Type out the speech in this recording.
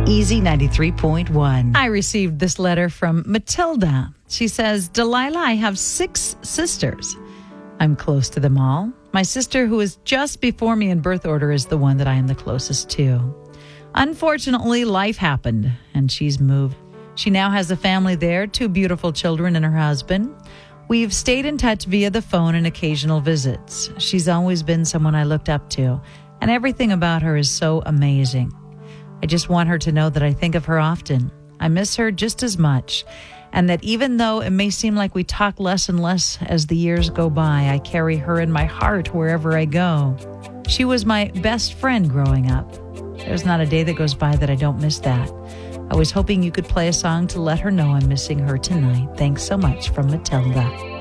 Easy 93.1. I received this letter from Matilda. She says, Delilah, I have 6 sisters. I'm close to them all. My sister, who is just before me in birth order, is the one that I am the closest to. Unfortunately, life happened, and she's moved. She now has a family there, 2 beautiful children and her husband. We've stayed in touch via the phone and occasional visits. She's always been someone I looked up to, and everything about her is so amazing. I just want her to know that I think of her often. I miss her just as much, and that even though it may seem like we talk less and less as the years go by, I carry her in my heart wherever I go. She was my best friend growing up. There's not a day that goes by that I don't miss that. I was hoping you could play a song to let her know I'm missing her tonight. Thanks so much, from Matilda.